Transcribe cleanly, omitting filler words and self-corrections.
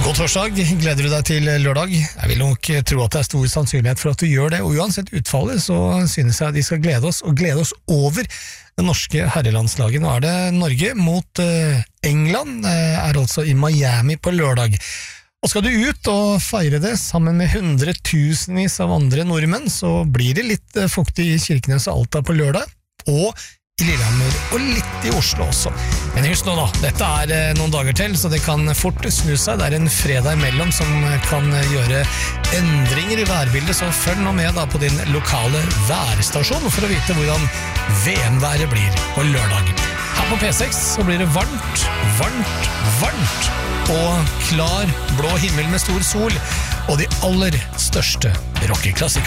God torsdag, gleder du deg til lørdag? Jeg vil nok tro at det stor sannsynlighet for at du gjør det, og uansett utfallet så synes jeg at de skal glede oss, og glede oss over det norske herrelandslaget. Nå det Norge mot England, altså i Miami på lørdag. Og skal du ut og feire det sammen med hundretusenvis av andre nordmenn, så blir det litt fuktig i Kirkenes og Alta på lørdag, og i Lillehammer og litt i Oslo også. Men husk nå da, dette noen dager til, så det kan fort snu seg. Det en fredag imellom som kan gjøre endringer i værbildet, så følg nå med da på din lokale værstasjon for å vite hvordan VM-været blir på lørdag. Her på P6 så blir det varmt, varmt, varmt, og klar blå himmel med stor sol, og de aller største rockeklassikerne.